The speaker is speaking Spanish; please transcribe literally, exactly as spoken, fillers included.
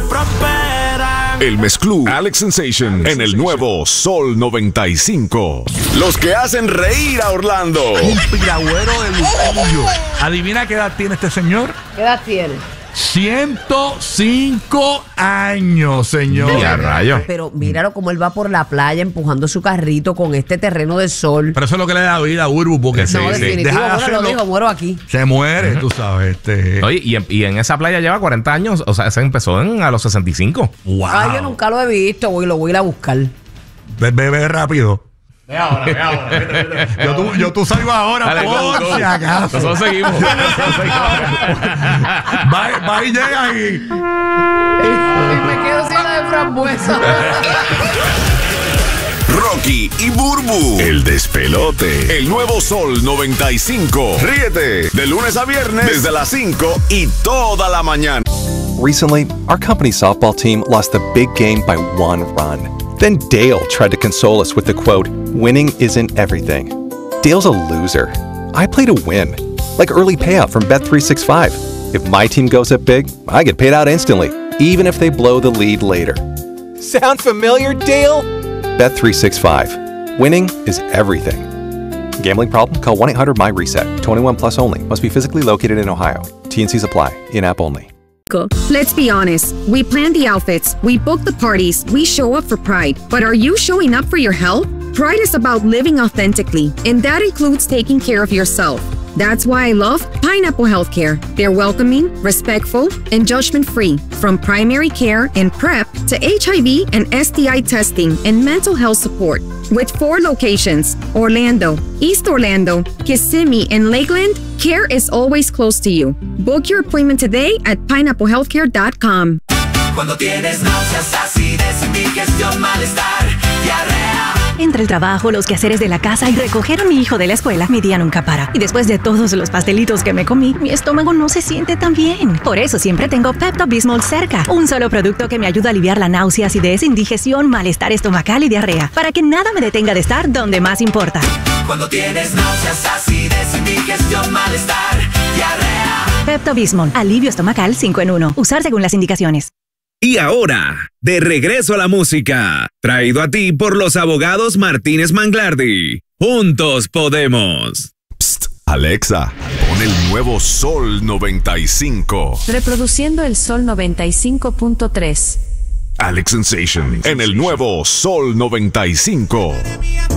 prosperan. El mezclú Alex Sensation en el nuevo Sol noventa y cinco. Los que hacen reír a Orlando. Un piragüero de Luquillo. Adivina qué edad tiene este señor. ¿Qué edad tiene? ciento cinco años, señor. Ya, rayo. Pero míralo como él va por la playa empujando su carrito con este terreno de sol. Pero eso es lo que le da vida a Burbu, porque Sí, No, sí. definitivo, deja de bueno, lo hacerlo. dijo, muero aquí. Se muere, tú sabes. Este. Oye, y en, y en esa playa lleva cuarenta años. O sea, se empezó en, a los sesenta y cinco. Wow. Ay, yo nunca lo he visto, voy, lo voy a ir a buscar. Ve, ve, ve rápido. Ve ahora, ve ahora. Vete, vete, vete. Yo tú, yo tú salgo ahora Dale, por go, go. si acaso. Nosotros seguimos. Nosotros seguimos. Va, va y llega y. Me quedo sin la de frambuesa. Rocky y Burbu. El despelote. El nuevo Sol noventa y cinco. Ríete de lunes a viernes desde las cinco y toda la mañana. Recently, our company's softball team lost a big game by one run. Then Dale tried to console us with the quote, "Winning isn't everything." Dale's a loser. I play to win. Like early payout from Bet three sixty-five. If my team goes up big, I get paid out instantly, even if they blow the lead later. Sound familiar, Dale? Bet three sixty-five. Winning is everything. Gambling problem? Call one eight hundred M Y reset. twenty-one plus only. Must be physically located in Ohio. T N Cs apply. In-app only. Let's be honest. We plan the outfits, we book the parties, we show up for Pride. But are you showing up for your health? Pride is about living authentically, and that includes taking care of yourself. That's why I love Pineapple Healthcare. They're welcoming, respectful, and judgment-free. From primary care and PrEP to H I V and S T I testing and mental health support. With four locations, Orlando, East Orlando, Kissimmee, and Lakeland, care is always close to you. Book your appointment today at pineapple healthcare dot com. Cuando tienes náuseas, acidez, indigestión, malestar, diarrea. Entre el trabajo, los quehaceres de la casa y recoger a mi hijo de la escuela, mi día nunca para. Y después de todos los pastelitos que me comí, mi estómago no se siente tan bien. Por eso siempre tengo Pepto-Bismol cerca. Un solo producto que me ayuda a aliviar la náusea, acidez, indigestión, malestar estomacal y diarrea. Para que nada me detenga de estar donde más importa. Cuando tienes náuseas, acidez, indigestión, malestar, diarrea. Pepto-Bismol, alivio estomacal cinco en uno. Usar según las indicaciones. Y ahora, de regreso a la música, traído a ti por los abogados Martínez Manglardi. Juntos podemos. Psst, Alexa, pon el nuevo Sol noventa y cinco. Reproduciendo el Sol noventa y cinco punto tres. Alex Sensation en el nuevo Sol noventa y cinco.